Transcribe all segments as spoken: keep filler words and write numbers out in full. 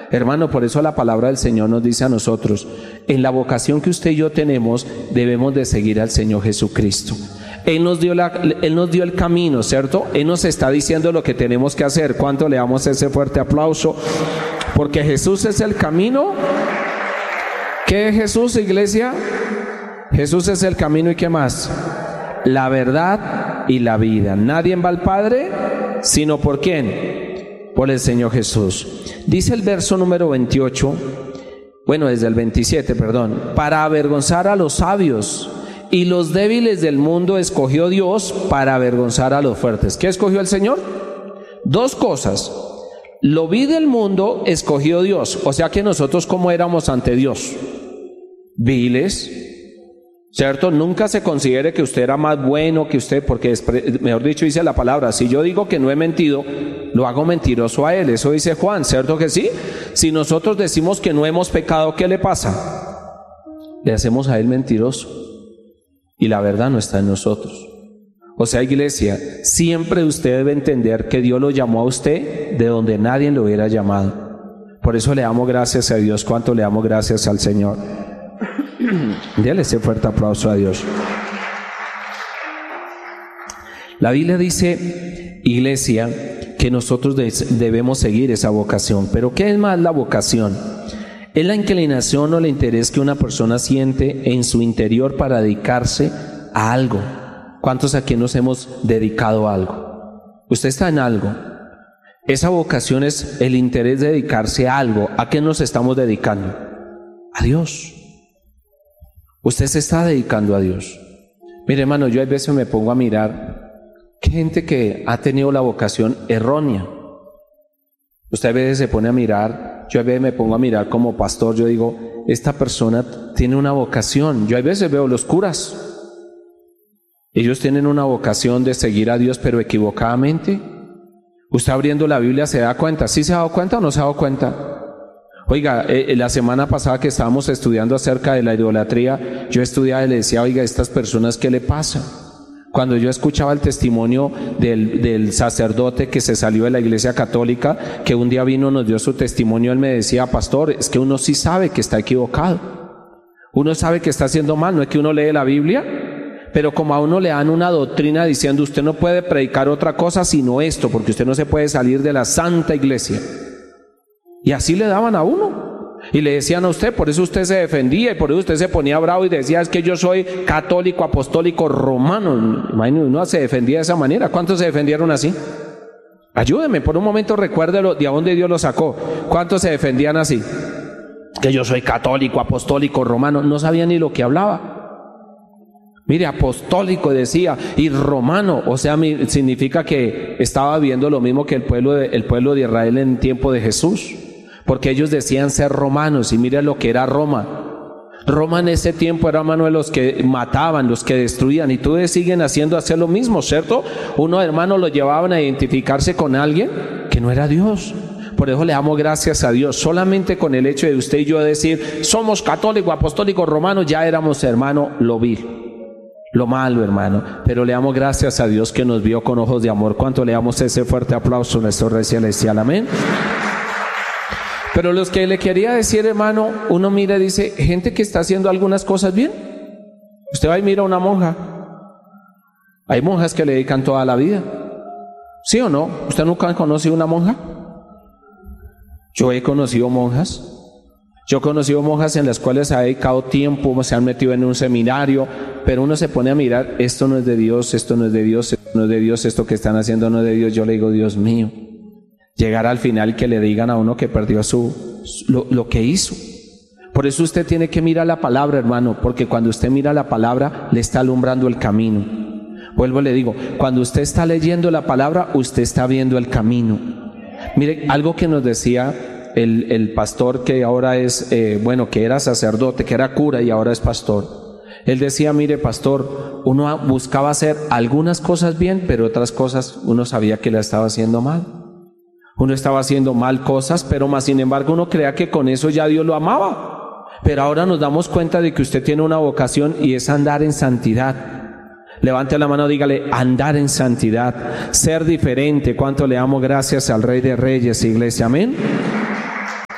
Hermano, por eso la palabra del Señor nos dice a nosotros, en la vocación que usted y yo tenemos, debemos de seguir al Señor Jesucristo. Él nos dio la, Él nos dio el camino, ¿cierto? Él nos está diciendo lo que tenemos que hacer. ¿Cuánto le damos ese fuerte aplauso? Porque Jesús es el camino. ¿Qué es Jesús, iglesia? Jesús es el camino, ¿y qué más? La verdad y la vida. Nadie va al Padre, sino ¿por quién? Por el Señor Jesús. Dice el verso número veintiocho, bueno, desde el veintisiete, perdón, para avergonzar a los sabios y los débiles del mundo escogió Dios para avergonzar a los fuertes. ¿Qué escogió el Señor? Dos cosas. Lo vil del mundo escogió Dios. O sea que nosotros, ¿cómo éramos ante Dios? Viles, ¿cierto? Nunca se considere que usted era más bueno que usted, porque mejor dicho dice la palabra, si yo digo que no he mentido, lo hago mentiroso a él. Eso dice Juan, ¿cierto que sí? Si nosotros decimos que no hemos pecado, ¿qué le pasa? Le hacemos a él mentiroso. Y la verdad no está en nosotros. O sea, iglesia, siempre usted debe entender que Dios lo llamó a usted de donde nadie lo hubiera llamado. Por eso le damos gracias a Dios. ¿Cuánto le damos gracias al Señor? Déle ese fuerte aplauso a Dios. La Biblia dice, iglesia, que nosotros debemos seguir esa vocación. Pero ¿qué es más la vocación? Es la inclinación o el interés que una persona siente en su interior para dedicarse a algo. ¿Cuántos aquí nos hemos dedicado a algo? Usted está en algo. Esa vocación es el interés de dedicarse a algo. ¿A qué nos estamos dedicando? A Dios. Usted se está dedicando a Dios. Mire, hermano, yo a veces me pongo a mirar que gente que ha tenido la vocación errónea. Usted a veces se pone a mirar, yo a veces me pongo a mirar como pastor, yo digo, esta persona tiene una vocación. Yo a veces veo los curas, ellos tienen una vocación de seguir a Dios, pero equivocadamente. Usted abriendo la Biblia se da cuenta. ¿Sí se ha dado cuenta o no se ha dado cuenta? Oiga, eh, la semana pasada que estábamos estudiando acerca de la idolatría, yo estudiaba y le decía, oiga, estas personas, ¿qué le pasa? Cuando yo escuchaba el testimonio del, del sacerdote que se salió de la iglesia católica, que un día vino, nos dio su testimonio, él me decía, pastor, es que uno sí sabe que está equivocado, uno sabe que está haciendo mal, no es que uno lee la Biblia, pero como a uno le dan una doctrina diciendo, usted no puede predicar otra cosa sino esto, porque usted no se puede salir de la santa iglesia, y así le daban a uno. Y le decían a usted, por eso usted se defendía y por eso usted se ponía bravo y decía, es que yo soy católico, apostólico, romano. Imagínate, uno se defendía de esa manera. ¿Cuántos se defendieron así? Ayúdeme, por un momento recuérdelo de a dónde Dios lo sacó. ¿Cuántos se defendían así? Que yo soy católico, apostólico, romano. No sabía ni lo que hablaba. Mire, apostólico decía y romano, o sea, significa que estaba viendo lo mismo que el pueblo de, el pueblo de Israel en tiempo de Jesús. Porque ellos decían ser romanos, y mira lo que era Roma. Roma en ese tiempo era mano de los que mataban, los que destruían, y todos siguen haciendo hacer lo mismo, ¿cierto? Unos hermanos lo llevaban a identificarse con alguien que no era Dios. Por eso le damos gracias a Dios. Solamente con el hecho de usted y yo decir, somos católicos, apostólicos, romanos, ya éramos, hermano, lo vil, lo malo, hermano. Pero le damos gracias a Dios que nos vio con ojos de amor. ¿Cuánto le damos ese fuerte aplauso a nuestro Rey Celestial? Amén. Pero los que le quería decir, hermano, uno mira y dice, gente que está haciendo algunas cosas bien. Usted va y mira a una monja. Hay monjas que le dedican toda la vida. ¿Sí o no? ¿Usted nunca ha conocido una monja? Yo he conocido monjas. Yo he conocido monjas en las cuales se ha dedicado tiempo, se han metido en un seminario, pero uno se pone a mirar, esto no es de Dios, esto no es de Dios, esto no es de Dios, esto que están haciendo no es de Dios. Yo le digo, Dios mío. Llegar al final que le digan a uno que perdió su, lo, lo que hizo. Por eso usted tiene que mirar la palabra, hermano, porque cuando usted mira la palabra, le está alumbrando el camino. Vuelvo y le digo, cuando usted está leyendo la palabra, usted está viendo el camino. Mire, algo que nos decía el, el pastor que ahora es, eh, bueno, que era sacerdote, que era cura y ahora es pastor. Él decía, mire, pastor, uno buscaba hacer algunas cosas bien, pero otras cosas uno sabía que la estaba haciendo mal. Uno estaba haciendo mal cosas, pero más sin embargo uno creía que con eso ya Dios lo amaba. Pero ahora nos damos cuenta de que usted tiene una vocación y es andar en santidad. Levante la mano, dígale, andar en santidad, ser diferente. ¿Cuánto le damos gracias al Rey de Reyes, iglesia? Amén.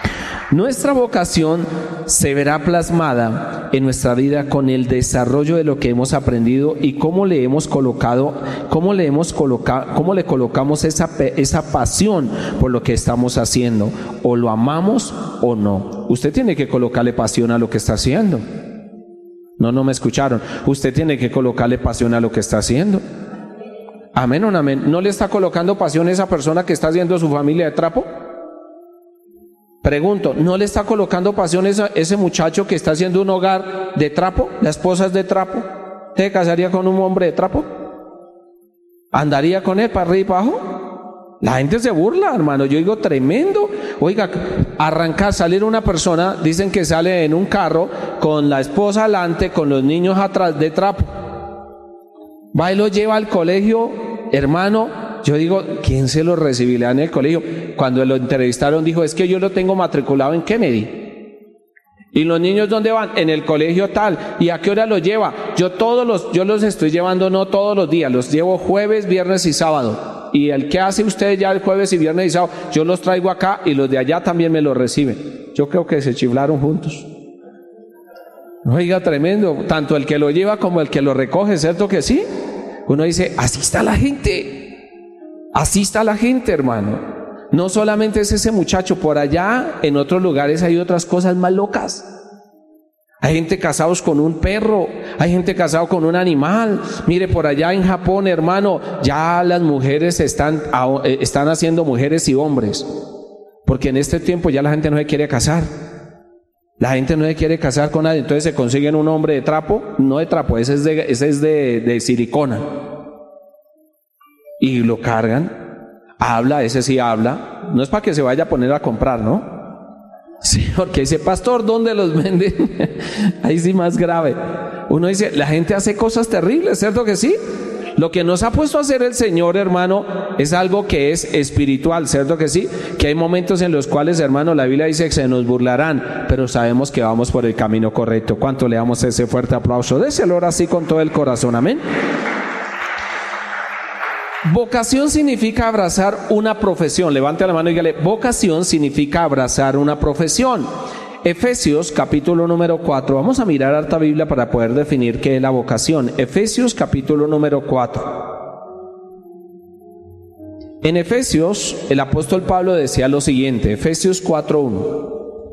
Nuestra vocación se verá plasmada en nuestra vida con el desarrollo de lo que hemos aprendido y cómo le hemos colocado, cómo le hemos colocado, cómo le colocamos esa, esa pasión por lo que estamos haciendo, o lo amamos o no. Usted tiene que colocarle pasión a lo que está haciendo. No, no me escucharon. Usted tiene que colocarle pasión a lo que está haciendo. Amén o no amén. ¿No le está colocando pasión a esa persona que está haciendo su familia de trapo? Pregunto, ¿no le está colocando pasión a ese muchacho que está haciendo un hogar de trapo? ¿La esposa es de trapo? ¿Usted casaría con un hombre de trapo? ¿Andaría con él para arriba y para abajo? La gente se burla, hermano. Yo digo, tremendo. Oiga, arrancar, salir una persona, dicen que sale en un carro con la esposa adelante, con los niños atrás de trapo. Va y lo lleva al colegio, hermano. Yo digo, ¿quién se lo recibirá en el colegio? Cuando lo entrevistaron dijo, es que yo lo tengo matriculado en Kennedy. ¿Y los niños dónde van? En el colegio tal. ¿Y a qué hora los lleva? Yo todos los, yo los estoy llevando no todos los días, los llevo jueves, viernes y sábado. Y el que hace usted ya el jueves y viernes y sábado, yo los traigo acá y los de allá también me los reciben. Yo creo que se chiflaron juntos. Oiga, tremendo. Tanto el que lo lleva como el que lo recoge, ¿cierto que sí? Uno dice, así está la gente. Así está la gente, hermano. No solamente es ese muchacho, por allá en otros lugares hay otras cosas más locas. Hay gente casados con un perro, hay gente casado con un animal. Mire, por allá en Japón, hermano, ya las mujeres están, están haciendo mujeres y hombres, porque en este tiempo ya la gente no se quiere casar. La gente no se quiere casar con nadie, entonces se consiguen un hombre de trapo, no de trapo, ese es de, ese es de, de silicona. Y lo cargan, habla, ese sí habla, no es para que se vaya a poner a comprar, ¿no? Sí, porque dice, pastor, ¿dónde los venden? Ahí sí más grave. Uno dice, la gente hace cosas terribles, ¿cierto que sí? Lo que nos ha puesto a hacer el Señor, hermano, es algo que es espiritual, ¿cierto que sí? Que hay momentos en los cuales, hermano, la Biblia dice que se nos burlarán, pero sabemos que vamos por el camino correcto. ¿Cuánto le damos ese fuerte aplauso? Déselo ahora sí con todo el corazón, amén. Vocación significa abrazar una profesión. Levante la mano y dígale, vocación significa abrazar una profesión. Efesios capítulo número cuatro. Vamos a mirar harta Biblia para poder definir qué es la vocación. Efesios capítulo número cuatro. En Efesios, el apóstol Pablo decía lo siguiente, Efesios cuatro uno.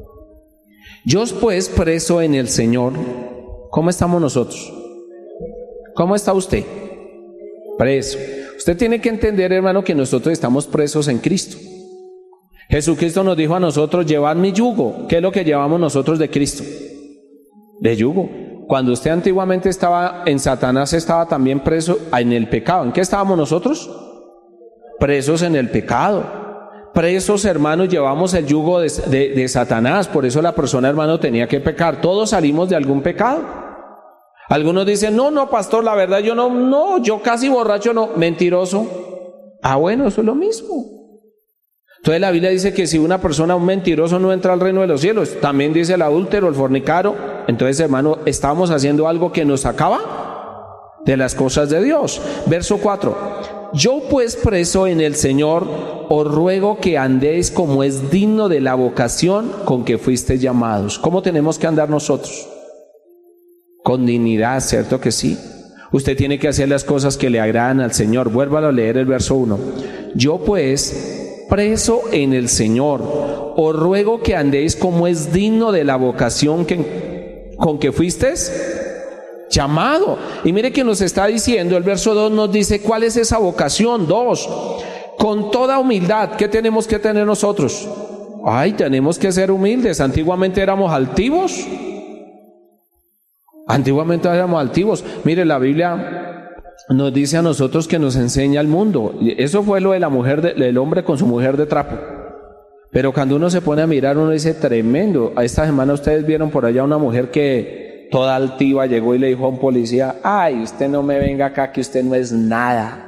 Yo pues preso en el Señor. ¿Cómo estamos nosotros? ¿Cómo está usted? Preso. Usted tiene que entender, hermano, que nosotros estamos presos en Cristo. Jesucristo nos dijo a nosotros, llevad mi yugo. ¿Qué es lo que llevamos nosotros de Cristo? De yugo. Cuando usted antiguamente estaba en Satanás, estaba también preso en el pecado. ¿En qué estábamos nosotros? Presos en el pecado. Presos, hermanos, llevamos el yugo de, de, de Satanás. Por eso la persona, hermano, tenía que pecar. Todos salimos de algún pecado. Algunos dicen, no, no, pastor, la verdad yo no, no, yo casi borracho no, mentiroso. Ah, bueno, eso es lo mismo. Entonces la Biblia dice que si una persona, un mentiroso, no entra al reino de los cielos, también dice el adúltero, el fornicaro. Entonces, hermano, estamos haciendo algo que nos sacaba de las cosas de Dios. Verso cuatro. Yo pues preso en el Señor, os ruego que andéis como es digno de la vocación con que fuisteis llamados. ¿Cómo tenemos que andar nosotros? Con dignidad, ¿cierto que sí? Usted tiene que hacer las cosas que le agradan al Señor. Vuélvalo a leer el verso uno. Yo pues, preso en el Señor, os ruego que andéis como es digno de la vocación que, con que fuisteis llamado. Y mire que nos está diciendo, el verso dos nos dice, ¿cuál es esa vocación? Dos, con toda humildad. ¿Qué tenemos que tener nosotros? Ay, tenemos que ser humildes. Antiguamente éramos altivos. Antiguamente éramos altivos. Mire, la Biblia nos dice a nosotros que nos enseña el mundo. Eso fue lo de la mujer, de, del hombre con su mujer de trapo. Pero cuando uno se pone a mirar, uno dice, tremendo. A esta semana ustedes vieron por allá una mujer que toda altiva llegó y le dijo a un policía, ay, usted no me venga acá que usted no es nada.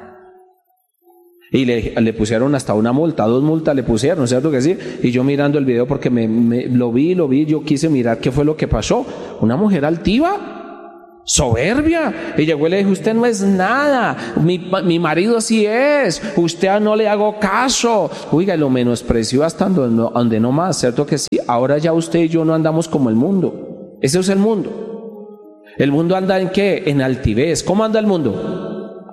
Y le, le pusieron hasta una multa, dos multas le pusieron, ¿cierto que sí? Y yo mirando el video porque me, me, lo vi, lo vi, yo quise mirar qué fue lo que pasó. Una mujer altiva, soberbia. Y llegó y le dijo, usted no es nada, mi, mi marido sí es, usted no le hago caso. Oiga, lo menospreció hasta donde no, donde no más, ¿cierto que sí? Ahora ya usted y yo no andamos como el mundo. Ese es el mundo. ¿El mundo anda en qué? En altivez. ¿Cómo anda el mundo?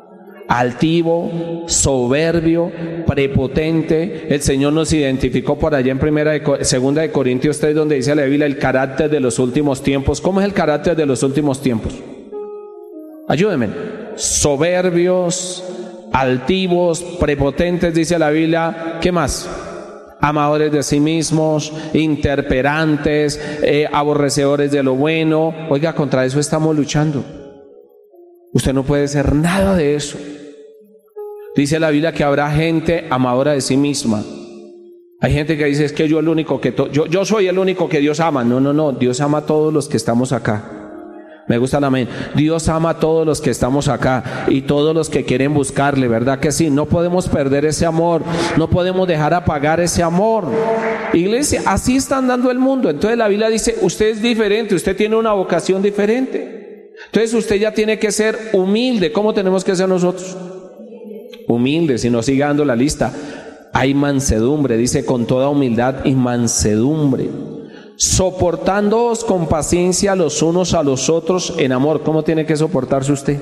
Altivo, soberbio, prepotente. El Señor nos identificó por allá en primera de, segunda de Corintios tres, donde dice la Biblia el carácter de los últimos tiempos. ¿Cómo es el carácter de los últimos tiempos? Ayúdenme. Soberbios, altivos, prepotentes, dice la Biblia. ¿Qué más? Amadores de sí mismos, interperantes, eh, aborrecedores de lo bueno. Oiga, contra eso estamos luchando. Usted no puede ser nada de eso. Dice la Biblia que habrá gente amadora de sí misma. Hay gente que dice, es que yo el único que to- yo, yo soy el único que Dios ama. No, no, no, Dios ama a todos los que estamos acá. Me gusta el amén. Dios ama a todos los que estamos acá y todos los que quieren buscarle, ¿verdad que sí? No podemos perder ese amor, no podemos dejar apagar ese amor. Iglesia, así está andando el mundo. Entonces la Biblia dice, usted es diferente, usted tiene una vocación diferente. Entonces usted ya tiene que ser humilde. ¿Cómo tenemos que ser nosotros? Humildes. Y nos sigue dando la lista. Hay mansedumbre, dice, con toda humildad y mansedumbre, soportándoos con paciencia los unos a los otros en amor. ¿Cómo tiene que soportarse usted?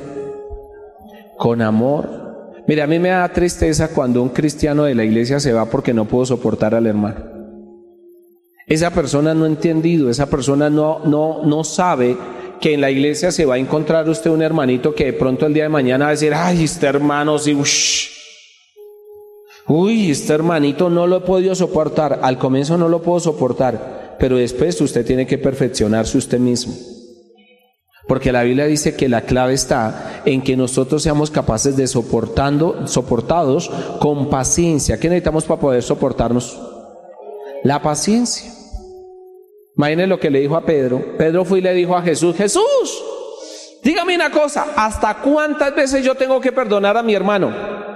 Con amor. Mire, a mí me da tristeza cuando un cristiano de la iglesia se va porque no pudo soportar al hermano. Esa persona no ha entendido, esa persona no, no, no sabe que en la iglesia se va a encontrar usted un hermanito que de pronto el día de mañana va a decir, ay, este hermano sí, ush. Uy, este hermanito no lo he podido soportar. Al comienzo no lo puedo soportar, pero después usted tiene que perfeccionarse usted mismo. Porque la Biblia dice que la clave está en que nosotros seamos capaces de soportando, soportados con paciencia. ¿Qué necesitamos para poder soportarnos? La paciencia. Imagínense lo que le dijo a Pedro. Pedro fue y le dijo a Jesús, Jesús, dígame una cosa, ¿hasta cuántas veces yo tengo que perdonar a mi hermano?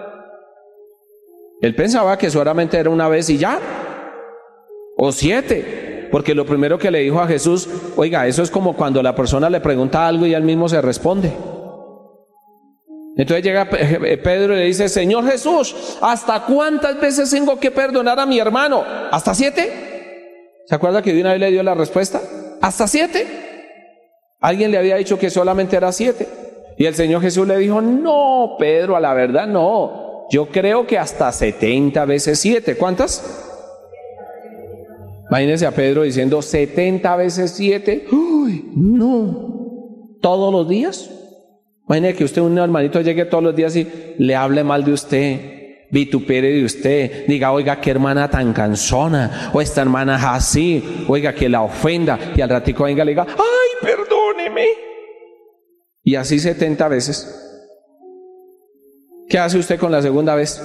Él pensaba que solamente era una vez y ya, o siete, porque lo primero que le dijo a Jesús, oiga, eso es como cuando la persona le pregunta algo y él mismo se responde. Entonces llega Pedro y le dice, Señor Jesús, ¿hasta cuántas veces tengo que perdonar a mi hermano? ¿Hasta siete? ¿Se acuerda que de una vez le dio la respuesta? ¿Hasta siete? Alguien le había dicho que solamente era siete. Y el Señor Jesús le dijo, no, Pedro, a la verdad no. Yo creo que hasta setenta veces siete. ¿Cuántas? Imagínense a Pedro diciendo setenta veces siete. Uy, no. ¿Todos los días? Imagínense que usted, un hermanito, llegue todos los días y le hable mal de usted, vitupere de usted, diga, oiga, qué hermana tan cansona, o esta hermana es así, oiga, que la ofenda, y al ratico venga y le diga, ay, perdóneme. Y así setenta veces. ¿Qué hace usted con la segunda vez?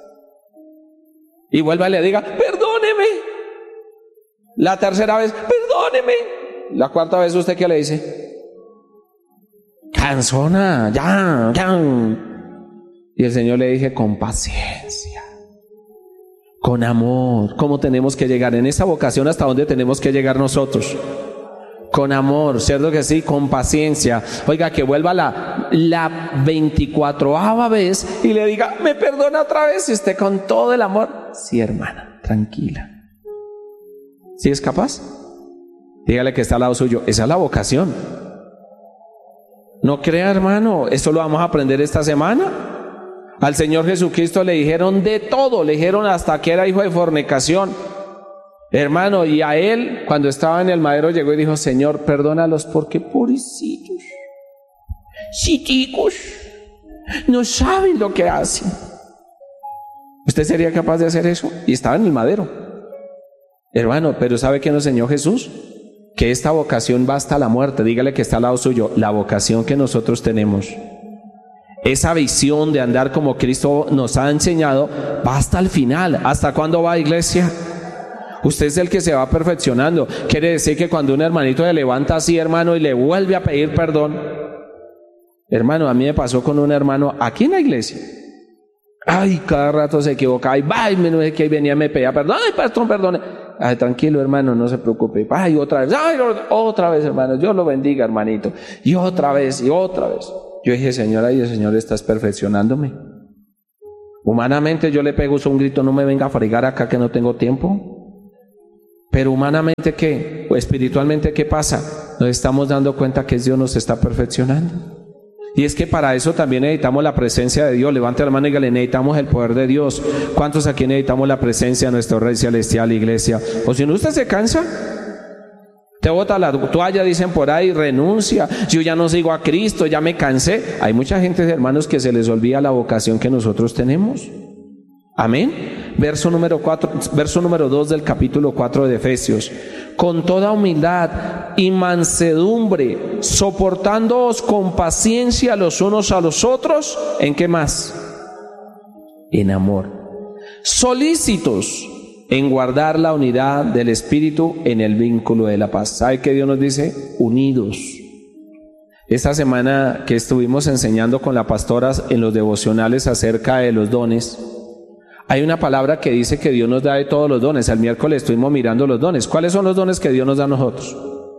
Y vuelva y le diga, perdóneme. La tercera vez, perdóneme. La cuarta vez, ¿usted qué le dice? Cansona, ya, ya. Y el Señor le dije, con paciencia, con amor. ¿Cómo tenemos que llegar en esa vocación? ¿Hasta dónde tenemos que llegar nosotros? Con amor, ¿cierto que sí? Con paciencia. Oiga, que vuelva la, la veinticuatroava vez y le diga, ¿me perdona otra vez? Y usted con todo el amor, sí, hermana, tranquila. ¿Sí es capaz? Dígale que está al lado suyo. Esa es la vocación. No crea, hermano, esto lo vamos a aprender esta semana. Al Señor Jesucristo le dijeron de todo, le dijeron hasta que era hijo de fornicación. Hermano, y a él, cuando estaba en el madero, llegó y dijo, Señor, perdónalos porque pobrecitos, chiquicos, no saben lo que hacen. ¿Usted sería capaz de hacer eso? Y estaba en el madero. Hermano, pero ¿sabe qué nos enseñó Jesús? Que esta vocación va hasta la muerte. Dígale que está al lado suyo, la vocación que nosotros tenemos. Esa visión de andar como Cristo nos ha enseñado va hasta el final. ¿Hasta cuándo va, iglesia? Usted es el que se va perfeccionando. Quiere decir que cuando un hermanito se levanta así, hermano, y le vuelve a pedir perdón. Hermano, a mí me pasó con un hermano aquí en la iglesia. Ay, cada rato se equivocaba. Y va, y me no sé qué, y venía y me pedía perdón. Ay, perdón, perdón. Ay, tranquilo, hermano, no se preocupe. Ay, otra vez, ay, otra vez, hermano, Dios lo bendiga, hermanito. Y otra vez, y otra vez. Yo dije, Señor, ay, el Señor, estás perfeccionándome. Humanamente yo le pego un grito, no me venga a fregar acá que no tengo tiempo. Pero humanamente, ¿qué? O espiritualmente, ¿qué pasa? Nos estamos dando cuenta que Dios nos está perfeccionando. Y es que para eso también necesitamos la presencia de Dios. Levante la mano y dígale, necesitamos el poder de Dios. ¿Cuántos aquí necesitamos la presencia de nuestro Rey Celestial, iglesia? O si no, usted se cansa, te bota la toalla, dicen por ahí, renuncia, yo ya no sigo a Cristo, ya me cansé. Hay mucha gente, hermanos, que se les olvida la vocación que nosotros tenemos. Amén. Verso número cuatro, verso número dos del capítulo cuatro de Efesios. Con toda humildad y mansedumbre, soportándoos con paciencia los unos a los otros. ¿En qué más? En amor. Solícitos en guardar la unidad del Espíritu en el vínculo de la paz. ¿Sabe qué Dios nos dice? Unidos. Esta semana que estuvimos enseñando con la pastora en los devocionales acerca de los dones, hay una palabra que dice que Dios nos da de todos los dones. El miércoles estuvimos mirando los dones. ¿Cuáles son los dones que Dios nos da a nosotros?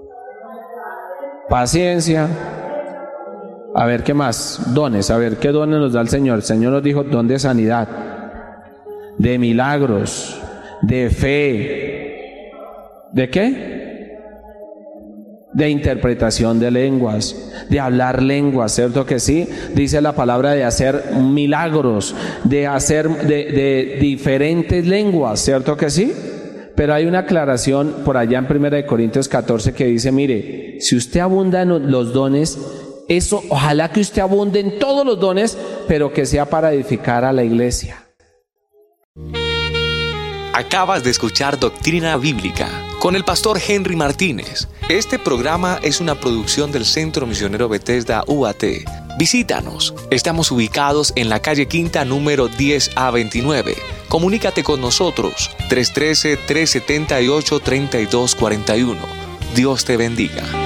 Paciencia. A ver, ¿qué más? Dones. A ver, ¿qué dones nos da el Señor? El Señor nos dijo don de sanidad, de milagros, de fe. ¿De qué? De interpretación de lenguas, de hablar lenguas, ¿cierto que sí? Dice la palabra de hacer milagros, de hacer de, de diferentes lenguas, ¿cierto que sí? Pero hay una aclaración por allá en primera de Corintios catorce que dice, mire, si usted abunda en los dones, eso, ojalá que usted abunde en todos los dones, pero que sea para edificar a la iglesia. Acabas de escuchar Doctrina Bíblica con el pastor Henry Martínez. Este programa es una producción del Centro Misionero Bethesda U A T. Visítanos. Estamos ubicados en la calle Quinta número diez A veintinueve. Comunícate con nosotros tres uno tres, tres siete ocho, tres dos cuatro uno. Dios te bendiga.